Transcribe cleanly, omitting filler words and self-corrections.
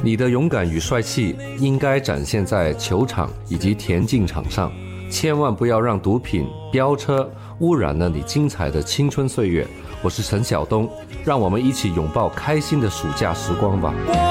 你的勇敢与帅气应该展现在球场以及田径场上，千万不要让毒品、飙车污染了你精彩的青春岁月。我是陈晓东，让我们一起拥抱开心的暑假时光吧。